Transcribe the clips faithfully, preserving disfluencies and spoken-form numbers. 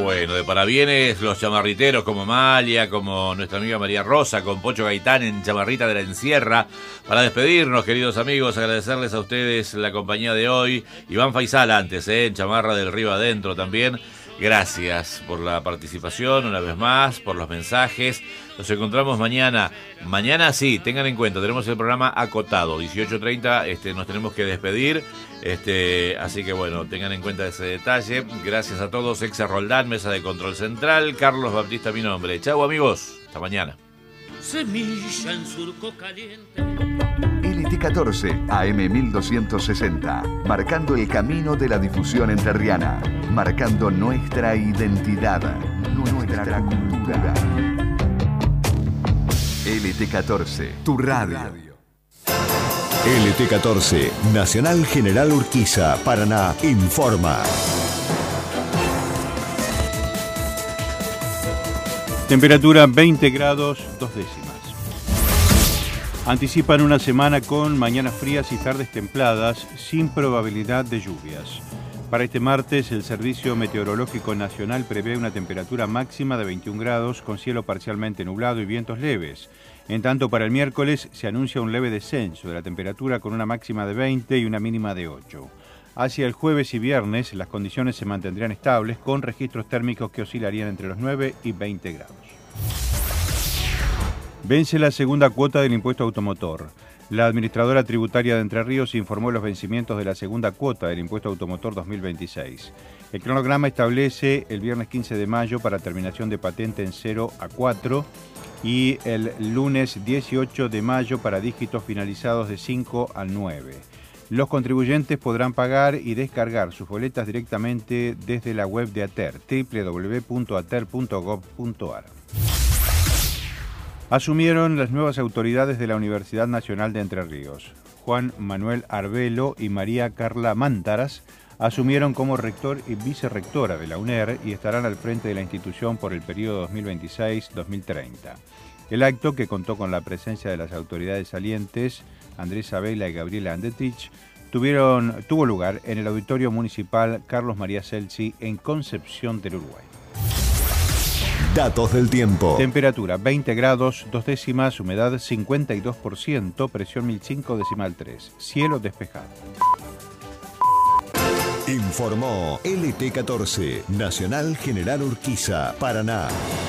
bueno, de parabienes los chamarriteros como Amalia, como nuestra amiga María Rosa, con Pocho Gaitán en Chamarrita de la Encierra. Para despedirnos, queridos amigos, agradecerles a ustedes la compañía de hoy. Iván Faisal antes, ¿eh? En Chamarra del Río Adentro también. Gracias por la participación una vez más, por los mensajes. Nos encontramos mañana. Mañana sí, tengan en cuenta, tenemos el programa acotado, dieciocho treinta, este, nos tenemos que despedir. Este, así que bueno, tengan en cuenta ese detalle. Gracias a todos. Exa Roldán, Mesa de Control Central. Carlos Baptista, mi nombre. Chau amigos, hasta mañana. Semilla en surco caliente. L T catorce A M mil doscientos sesenta, marcando el camino de la difusión entrerriana, marcando nuestra identidad, nuestra, nuestra cultura. L T catorce, tu radio. L T catorce, Nacional General Urquiza, Paraná, informa. Temperatura veinte grados, dos décimas. Anticipan una semana con mañanas frías y tardes templadas, sin probabilidad de lluvias. Para este martes, el Servicio Meteorológico Nacional prevé una temperatura máxima de veintiún grados, con cielo parcialmente nublado y vientos leves. En tanto, para el miércoles se anuncia un leve descenso de la temperatura con una máxima de veinte y una mínima de ocho. Hacia el jueves y viernes, las condiciones se mantendrían estables, con registros térmicos que oscilarían entre los nueve y veinte grados. Vence la segunda cuota del impuesto automotor. La administradora tributaria de Entre Ríos informó los vencimientos de la segunda cuota del impuesto automotor dos mil veintiséis. El cronograma establece el viernes quince de mayo para terminación de patente en cero a cuatro y el lunes dieciocho de mayo para dígitos finalizados de cinco al nueve. Los contribuyentes podrán pagar y descargar sus boletas directamente desde la web de ATER, doble u doble u doble u punto ater punto gov punto ar. Asumieron las nuevas autoridades de la Universidad Nacional de Entre Ríos. Juan Manuel Arbelo y María Carla Mántaras asumieron como rector y vicerrectora de la U N E R y estarán al frente de la institución por el periodo dos mil veintiséis a dos mil treinta. El acto, que contó con la presencia de las autoridades salientes, Andrés Abela y Gabriela Andetich, tuvieron, tuvo lugar en el Auditorio Municipal Carlos María Celsi en Concepción del Uruguay. Datos del tiempo. Temperatura veinte grados, dos décimas, humedad cincuenta y dos por ciento, presión mil cinco decimal tres, cielo despejado. Informó L T catorce, Nacional General Urquiza, Paraná.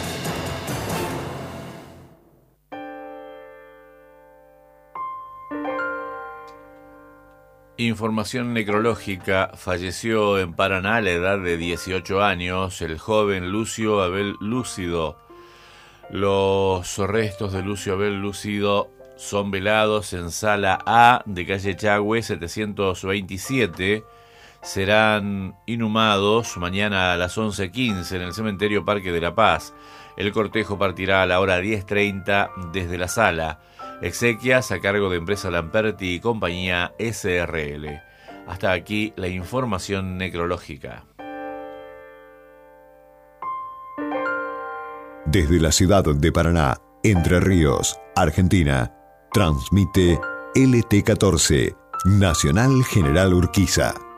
Información necrológica. Falleció en Paraná a la edad de dieciocho años el joven Lucio Abel Lúcido. Los restos de Lucio Abel Lúcido son velados en Sala A de calle Chagüe setecientos veintisiete. Serán inhumados mañana a las once quince en el cementerio Parque de la Paz. El cortejo partirá a la hora diez treinta desde la sala. Exequias a cargo de Empresa Lamperti y Compañía S R L. Hasta aquí la información necrológica. Desde la ciudad de Paraná, Entre Ríos, Argentina, transmite L T catorce, Nacional General Urquiza.